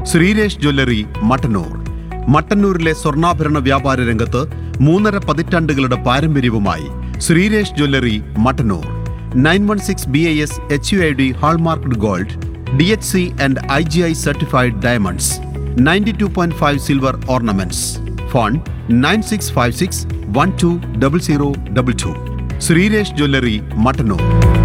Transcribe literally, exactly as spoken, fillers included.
Sreeresh jewellery Mattannur. മട്ടന്നൂരിലെ സ്വർണ്ണാഭരണ വ്യാപാര രംഗത്ത് മൂന്നര പതിറ്റാണ്ടുകളുടെ പാരമ്പര്യവുമായി Sreeresh jewellery Mattannur. Nine one six B I S H U I D hallmarked gold, D H C and I G I certified diamonds, ninety two point five silver ornaments. Phone nine six five six one two double zero double two. Sreeresh jewellery Mattannur.